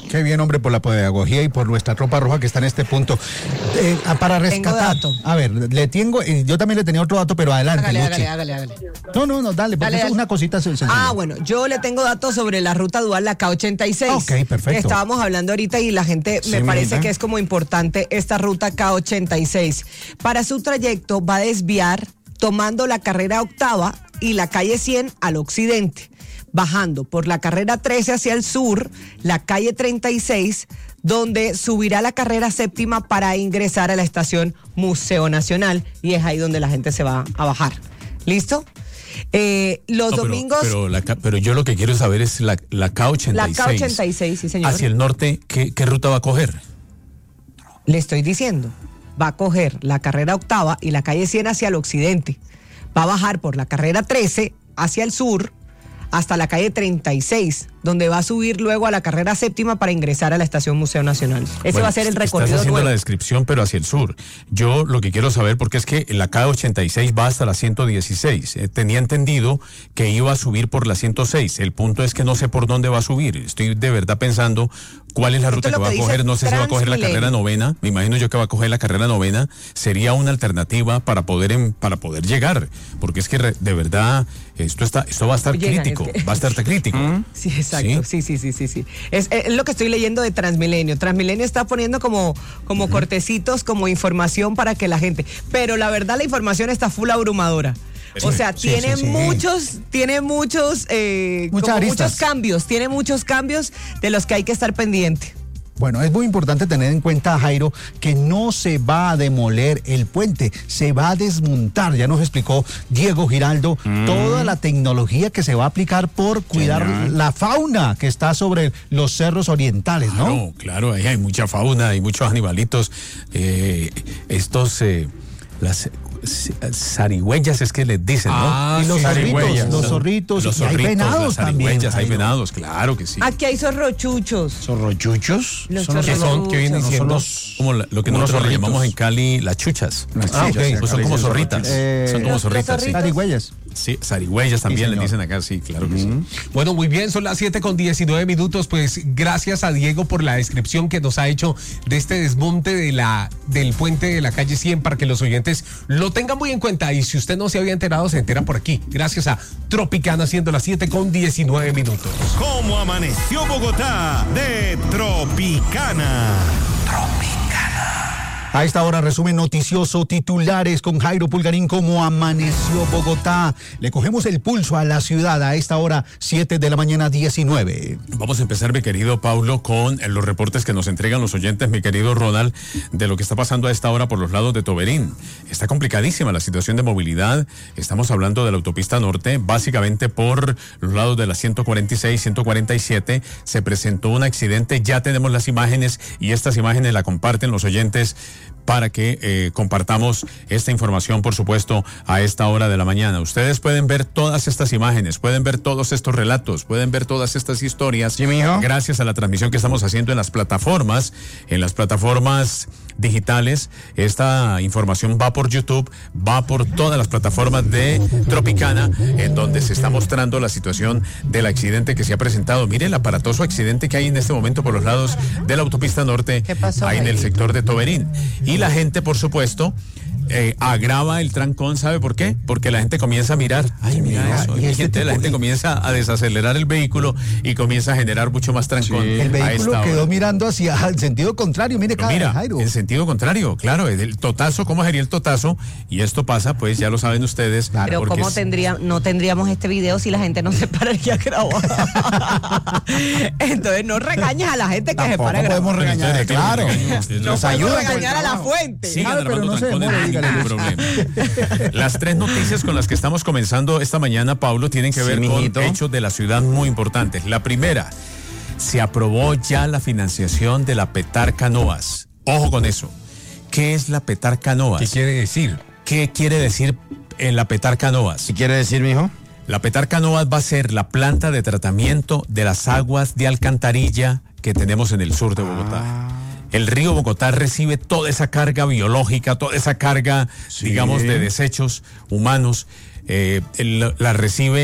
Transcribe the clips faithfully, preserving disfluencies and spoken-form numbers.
Qué bien, hombre, por la pedagogía y por nuestra tropa roja que está en este punto. Eh, para rescatar. Tengo dato. A ver, le tengo, eh, yo también le tenía otro dato, pero adelante, Hágale, Luchi. hágale, hágale, hágale. No, no, no, dale, porque Dale, eso es dale. una cosita sencilla. Ah, bueno, yo le tengo datos sobre la ruta dual, la K ochenta y seis. Ok, perfecto. Que estábamos hablando ahorita y la gente Sí, me parece mijita. que es como importante esta ruta K ochenta y seis. Para su trayecto va a desviar tomando la carrera octava y la calle cien al occidente, bajando por la carrera trece hacia el sur, la calle treinta y seis, donde subirá la carrera séptima para ingresar a la estación Museo Nacional, y es ahí donde la gente se va a bajar. ¿Listo? Eh, los No, pero- domingos... Pero, la K- pero yo lo que quiero saber es la, la K ochenta y seis. La K ochenta y seis, sí, señor. Hacia el norte, ¿qué, qué ruta va a coger? Le estoy diciendo, va a coger la carrera octava y la calle cien hacia el occidente. Va a bajar por la carrera trece hacia el sur hasta la calle treinta y seis, donde va a subir luego a la carrera séptima para ingresar a la estación Museo Nacional. Ese Bueno, va a ser el estás recorrido haciendo nuevo. la descripción, pero hacia el sur. Yo lo que quiero saber, porque es que la K ochenta y seis va hasta la ciento dieciséis. Eh, tenía entendido que iba a subir por la ciento seis. El punto es que no sé por dónde va a subir. Estoy de verdad pensando cuál es la Esto ruta es que lo va que a dice coger. No sé si va a coger la Transmilenio. carrera novena. Me imagino yo que va a coger la carrera novena. Sería una alternativa para poder em- para poder llegar. Porque es que re- de verdad esto está esto va a estar Llegan, crítico. es que- Va a estar crítico. Sí, exacto. Sí, sí, sí, sí, sí. Es, es lo que estoy leyendo de Transmilenio. Transmilenio está poniendo como, como uh-huh. cortecitos, como información para que la gente. Pero la verdad la información está full abrumadora. Sí, o sea, sí, tiene sí, sí. muchos, tiene muchos, eh, Muchas como aristas. muchos cambios, tiene muchos cambios de los que hay que estar pendiente. Bueno, es muy importante tener en cuenta, Jairo, que no se va a demoler el puente, se va a desmontar. Ya nos explicó Diego Giraldo mm. toda la tecnología que se va a aplicar por cuidar Genial. la fauna que está sobre los cerros orientales, ¿no? Claro, claro, ahí hay mucha fauna, hay muchos animalitos. Eh, estos, eh, las... zarigüeyas es que les dicen, ¿no? Ah, y los zorritos, los zorritos, los y hay zorritos, venados las zarigüeyas, también. hay venados, claro que sí. Aquí hay zorrochuchos. ¿Zorrochuchos? Los ¿Son los que son, que vienen zorrochuchos. siendo los, Como la- lo que como nosotros los le llamamos zorritos. en Cali las chuchas. Las Ah, chuchas, ok. acá Pues son le como dicen zorritas. Eh, son como los- los zorritas, sí. zorritos. Zarigüeyas. Sí, zarigüeyas también Sí, le señor. dicen acá, sí, claro que sí. Bueno, muy bien, son las siete con diecinueve minutos. Pues gracias a Diego por la descripción que nos ha hecho de este desmonte de la, del puente de la calle cien para que los oyentes lo tengan muy en cuenta. Y si usted no se había enterado, se entera por aquí. Gracias a Tropicana, siendo las siete con diecinueve minutos. ¿Cómo amaneció Bogotá? De Tropicana. A esta hora, resumen noticioso, titulares con Jairo Pulgarín, cómo amaneció Bogotá. Le cogemos el pulso a la ciudad a esta hora, siete de la mañana, diecinueve. Vamos a empezar, mi querido Paulo, con los reportes que nos entregan los oyentes, mi querido Ronald, de lo que está pasando a esta hora por los lados de Toberín. Está complicadísima la situación de movilidad. Estamos hablando de la autopista norte, básicamente por los lados de la ciento cuarenta y seis, ciento cuarenta y siete. Se presentó un accidente, ya tenemos las imágenes y estas imágenes la comparten los oyentes para que eh, compartamos esta información, por supuesto, a esta hora de la mañana. Ustedes pueden ver todas estas imágenes, pueden ver todos estos relatos, pueden ver todas estas historias, ¿Sí, mijo? gracias a la transmisión que estamos haciendo en las plataformas, en las plataformas digitales. Esta información va por YouTube, va por todas las plataformas de Tropicana, en donde se está mostrando la situación del accidente que se ha presentado. Mire el aparatoso accidente que hay en este momento por los lados de la autopista norte, ¿Qué pasó, ahí en el Jairito? sector de Toberín. Y la gente, por supuesto, eh, agrava el trancón. ¿Sabe por qué? Porque la gente comienza a mirar. Ay, mira eso. y Y este gente, la tipo- gente comienza a desacelerar el vehículo y comienza a generar mucho más trancón. El a vehículo esta quedó hora. mirando hacia el sentido contrario. Mire, Pero cada mira, Jairo. en sentido contrario, claro, el totazo, ¿cómo sería el totazo? Y esto pasa, pues ya lo saben ustedes. Pero porque ¿cómo es- tendría, no tendríamos este video si la gente no se pararía a grabar? Entonces no regañes a la gente que se Tampoco para a grabar. podemos regañar, Ustedes, claro. ustedes, No nos podemos ayudan. regañar a la fuente. Sigan Claro, pero armando no se trancones, demore, ningún dígale. problema. Las tres noticias con las que estamos comenzando esta mañana, Pablo, tienen que Sí, ver mijito. con hechos de la ciudad muy importantes. La primera, se aprobó ya la financiación de la Petar Canoas. Ojo con eso. ¿Qué es la Petar Canoas? ¿Qué quiere decir? ¿Qué quiere decir en la Petar Canoas? ¿Qué quiere decir, mijo? La Petar Canoas va a ser la planta de tratamiento de las aguas de alcantarilla que tenemos en el sur de Bogotá. El río Bogotá recibe toda esa carga biológica, toda esa carga, Sí. digamos, de desechos humanos, eh, el- la recibe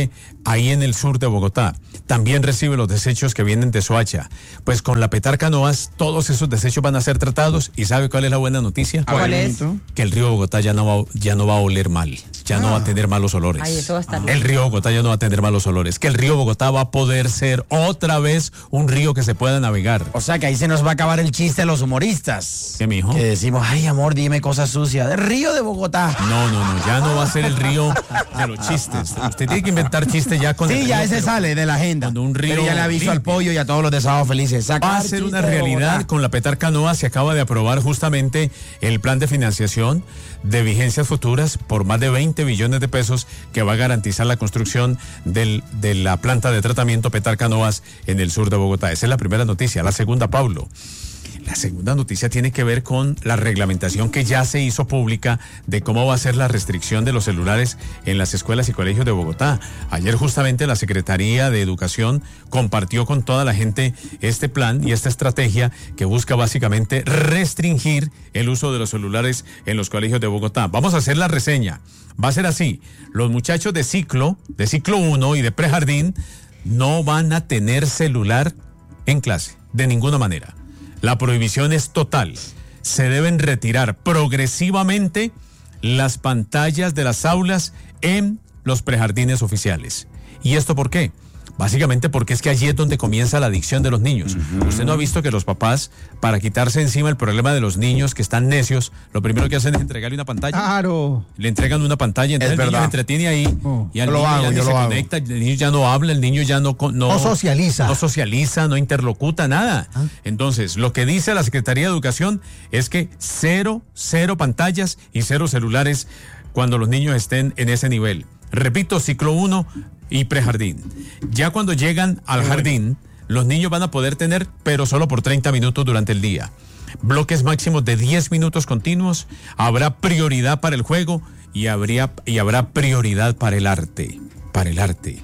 ahí en el sur de Bogotá. También recibe los desechos que vienen de Soacha. Pues con la Petar Canoas, todos esos desechos van a ser tratados. ¿Y sabe cuál es la buena noticia? ¿Cuál es? Que el río Bogotá ya no va, ya no va a oler mal, ya ah. no va a tener malos olores. Ay, eso va a estar el río Bogotá ya no va a tener malos olores. Que el río Bogotá va a poder ser otra vez un río que se pueda navegar. O sea que ahí se nos va a acabar el chiste de los humoristas. ¿Qué, mijo? Que decimos, ay, amor, dime cosas sucias. Del río de Bogotá. No, no, no, ya no va a ser el río de los chistes. Usted tiene que inventar chistes ya con sí, el río. Sí, ya ese sale de la agenda. Un río pero ya le aviso limpio al pollo y a todos los de Sábado Felices. Sacar va a ser una realidad. Con la Petar Canoa se acaba de aprobar justamente el plan de financiación de vigencias futuras por más de veinte billones de pesos que va a garantizar la construcción del, de la planta de tratamiento Petar Canoas en el sur de Bogotá. Esa es la primera noticia. La segunda, Pablo. La segunda noticia tiene que ver con la reglamentación que ya se hizo pública de cómo va a ser la restricción de los celulares en las escuelas y colegios de Bogotá. Ayer justamente la Secretaría de Educación compartió con toda la gente este plan y esta estrategia que busca básicamente restringir el uso de los celulares en los colegios de Bogotá. Vamos a hacer la reseña. Va a ser así. Los muchachos de ciclo, de ciclo uno y de prejardín no van a tener celular en clase, de ninguna manera. La prohibición es total. Se deben retirar progresivamente las pantallas de las aulas en los prejardines oficiales. ¿Y esto por qué? Básicamente porque es que allí es donde comienza la adicción de los niños. Uh-huh. Usted no ha visto que los papás, para quitarse encima el problema de los niños que están necios, lo primero que hacen es entregarle una pantalla. Claro. Le entregan una pantalla, entonces el niño se entretiene ahí oh, y al niño hago, ya ni se hago. conecta, el niño ya no habla, el niño ya no... No, no socializa. No socializa, no interlocuta, nada. ¿Ah? Entonces, lo que dice la Secretaría de Educación es que cero, cero pantallas y cero celulares cuando los niños estén en ese nivel. Repito, ciclo uno y prejardín. Ya cuando llegan al jardín, los niños van a poder tener, pero solo por treinta minutos durante el día. Bloques máximos de diez minutos continuos, habrá prioridad para el juego y, habría, y habrá prioridad para el arte, para el arte.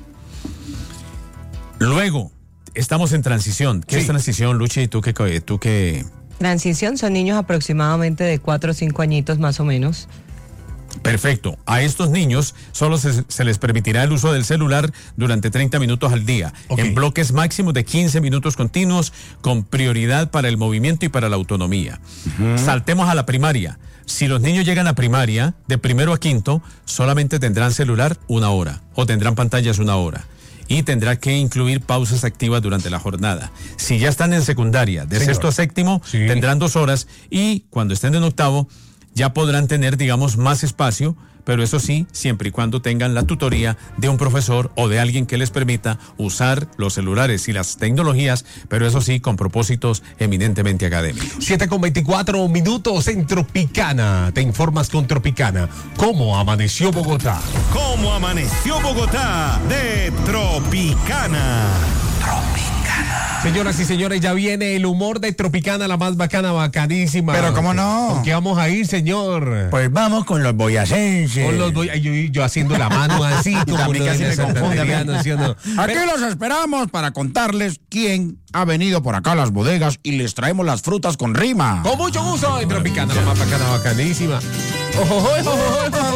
Luego, estamos en transición. ¿Qué sí. es transición, Luchi? ¿Tú qué, tú qué? Transición son niños aproximadamente de cuatro o cinco añitos más o menos. Perfecto. A estos niños solo se, se les permitirá el uso del celular durante treinta minutos al día, okay. en bloques máximos de quince minutos continuos, con prioridad para el movimiento y para la autonomía. Uh-huh. Saltemos a la primaria. Si los niños llegan a primaria, de primero a quinto, solamente tendrán celular una hora, o tendrán pantallas una hora. Y tendrá que incluir pausas activas durante la jornada. Si ya están en secundaria, de Señor. sexto a séptimo, sí. tendrán dos horas, y cuando estén en octavo, ya podrán tener, digamos, más espacio, pero eso sí, siempre y cuando tengan la tutoría de un profesor o de alguien que les permita usar los celulares y las tecnologías, pero eso sí, con propósitos eminentemente académicos. siete con veinticuatro minutos en Tropicana. Te informas con Tropicana. ¿Cómo amaneció Bogotá? ¿Cómo amaneció Bogotá? De Tropicana. Tropicana. Señoras y señores, ya viene el humor de Tropicana, la más bacana, bacanísima. Pero cómo no. ¿Con qué vamos a ir, señor? Pues vamos con los boyacenses. Con los boy... yo, yo haciendo la mano así, como también casi me confunde. ¿Sí o no? Aquí Pero... los esperamos para contarles quién ha venido por acá a las bodegas y les traemos las frutas con rima. Con mucho gusto en Tropicana, la más bacana, bacanísima. ¡Ojo, ojo, ojo, ojo, ojo!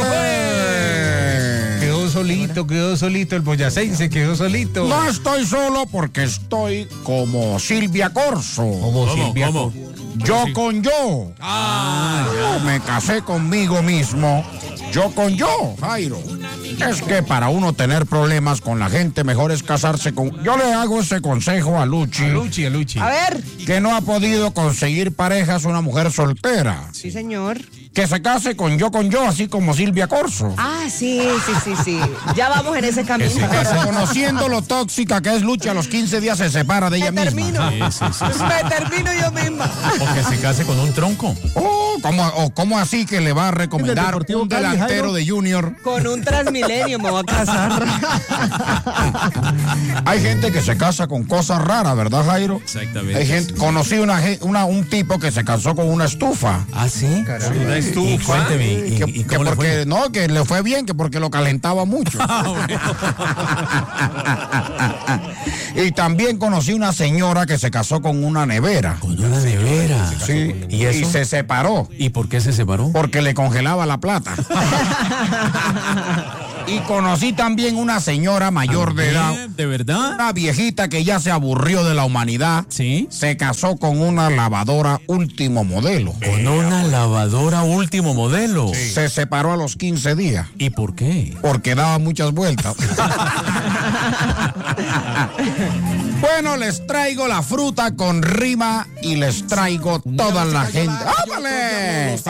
Quedó solito, quedó solito el boyacense, quedó solito. No estoy solo porque estoy como Silvia Corso. ¿Cómo, Silvia? ¿Cómo? Yo con yo. Ah, ya. Me casé conmigo mismo. Yo con yo, Jairo. Es que para uno tener problemas con la gente, mejor es casarse con... Yo le hago ese consejo a Luchi. A Luchi, a Luchi. A ver. Que no ha podido conseguir parejas una mujer soltera. Sí, señor. Que se case con yo con yo, así como Silvia Corso. Ah, sí, sí, sí, sí. Ya vamos en ese camino. Conociendo lo tóxica que es Luchi, a los quince días se separa de ella Me misma. termino. Sí, sí, sí, sí. Me termino yo misma. O que se case con un tronco. Oh, ¿cómo, o ¿cómo así que le va a recomendar un delantero de Junior? Con un Transmilenio me voy a casar. Hay gente que se casa con cosas raras, ¿verdad, Jairo? Exactamente. Hay gente, conocí una, una, un tipo que se casó con una estufa. ¿Ah, sí? Caramba. Una estufa. Y cuénteme, ¿y, que, y que cómo porque, le fue? No, que le fue bien, que porque lo calentaba mucho. Y también conocí una señora que se casó con una nevera. Con una nevera. Sí. ¿Y eso? Y se separó. ¿Y por qué se separó? Porque le congelaba la plata. Y conocí también una señora mayor de edad. ¿De verdad? Una viejita que ya se aburrió de la humanidad. Sí. Se casó con una lavadora último modelo. Con una lavadora último modelo. Se separó a los quince días. ¿Y por qué? Porque daba muchas vueltas. Bueno, les traigo la fruta con rima y les traigo toda la gente. ¡Ámale!